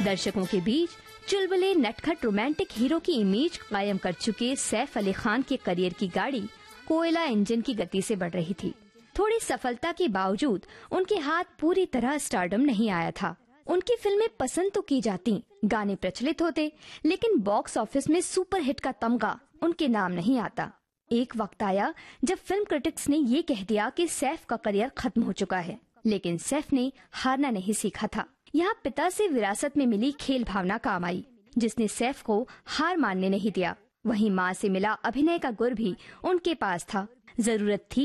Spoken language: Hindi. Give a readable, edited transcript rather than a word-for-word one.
दर्शकों के बीच चुलबुले नटखट रोमांटिक हीरो की इमेज कायम कर चुके सैफ अली खान के करियर की गाड़ी कोयला इंजन की गति से बढ़ रही थी। थोड़ी सफलता के बावजूद उनके हाथ पूरी तरह स्टारडम नहीं आया था। उनकी फिल्में पसंद तो की जाती, गाने प्रचलित होते, लेकिन बॉक्स ऑफिस में सुपरहिट का तमगा उनके नाम नहीं आता। एक वक्त आया जब फिल्म क्रिटिक्स ने ये कह दिया कि सैफ का करियर खत्म हो चुका है, लेकिन सैफ ने हारना नहीं सीखा था। यहाँ पिता से विरासत में मिली खेल भावना काम आई, जिसने सैफ को हार मानने नहीं दिया। वहीं माँ से मिला अभिनय का गुर भी उनके पास था। जरूरत थी